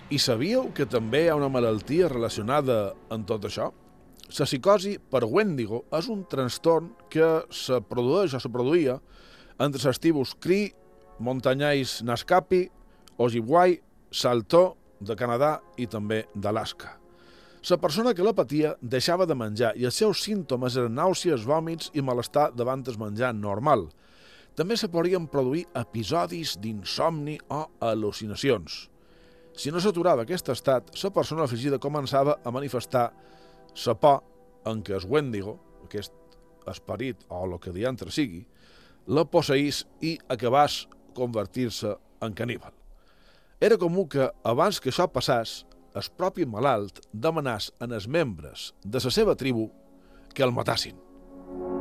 I sabíeu que també hi ha una malaltia relacionada amb tot això? La psicosi per Wendigo és un trastorn que se produeix o se produïa entre els tribus Cree, Montanyais Naskapi, Ojibway, Saulteaux de Canadà i també d'Alaska. La persona que la patia deixava de menjar i els seus símptomes eren nàusees, vòmits i malestar davant el menjar normal. També se podien produir episodis d'insomni o al·lucinacions. Si no s'aturava aquest estat, la persona afligida començava a manifestar la por en què el Wendigo, aquest esperit o el que diantre sigui, la posseís i acabàs convertir-se en caníbal. Era comú que, abans que això passés, el propi malalt demanàs en els membres de la seva tribu que el matassin.